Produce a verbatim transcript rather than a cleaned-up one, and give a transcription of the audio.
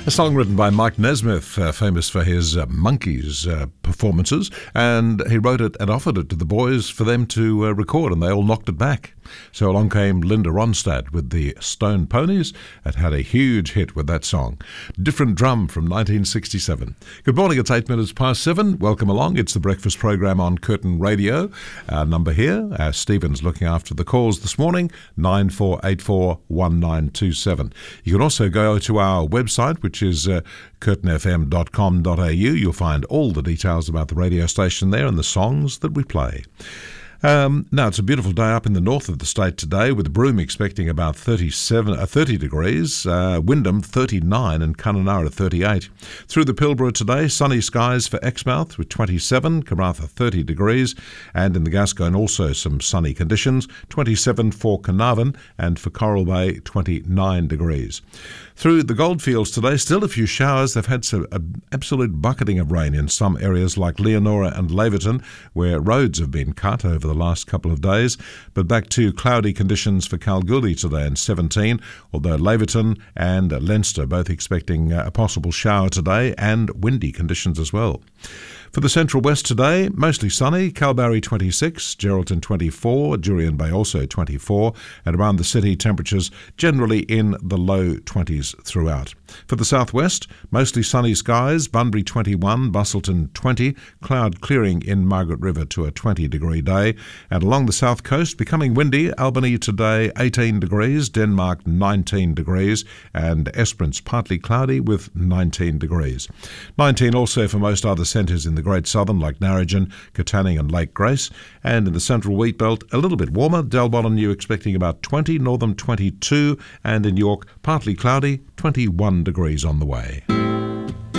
A song written by Mike Nesmith, uh, famous for his uh, Monkees uh, performances, and he wrote it and offered it to the boys for them to uh, record, and they all knocked it back. So along came Linda Ronstadt with the Stone Ponies and had a huge hit with that song. Different Drum from nineteen sixty-seven. Good morning, it's eight minutes past seven. Welcome along. It's the breakfast program on Curtin Radio. Our number here, uh, Stephen's looking after the calls this morning, nine four eight four, one nine two seven. You can also go to our website, which is uh, curtin f m dot com dot a u. You'll find all the details about the radio station there and the songs that we play. Um, now, it's a beautiful day up in the north of the state today, with Broome expecting about thirty-seven, uh, thirty degrees, uh, Wyndham thirty-nine and Kununurra thirty-eight. Through the Pilbara today, sunny skies for Exmouth with twenty-seven, Karratha thirty degrees, and in the Gascoyne also some sunny conditions, twenty-seven for Carnarvon, and for Coral Bay twenty-nine degrees. Through the Goldfields today, still a few showers. They've had some uh, absolute bucketing of rain in some areas like Leonora and Laverton, where roads have been cut over the last couple of days. But back to cloudy conditions for Kalgoorlie today and seventeen, although Laverton and Leinster both expecting uh, a possible shower today and windy conditions as well. For the Central West today, mostly sunny, Kalbarri twenty-six, Geraldton twenty-four, Jurien Bay also twenty-four, and around the city temperatures generally in the low twenties throughout. For the southwest, mostly sunny skies, Bunbury twenty-one, Busselton twenty, cloud clearing in Margaret River to a twenty degree day, and along the south coast becoming windy, Albany today eighteen degrees, Denmark nineteen degrees, and Esperance partly cloudy with nineteen degrees. nineteen also for most other centres in the Great Southern like Narrogin, Katanning and Lake Grace, and in the central wheat belt a little bit warmer, Dalbottom expecting about twenty, Northam twenty-two, and in York partly cloudy, twenty-one degrees on the way.